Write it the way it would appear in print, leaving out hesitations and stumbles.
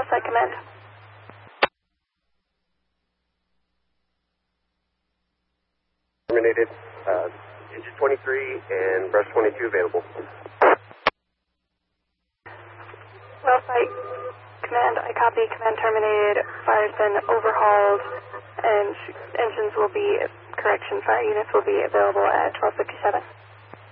Well site, command. Terminated. Engine 23 and brush 22 available. Well site, command, I copy. Command terminated. Fire's been overhauled, and engines will be, correction, fire units will be available at 12:57.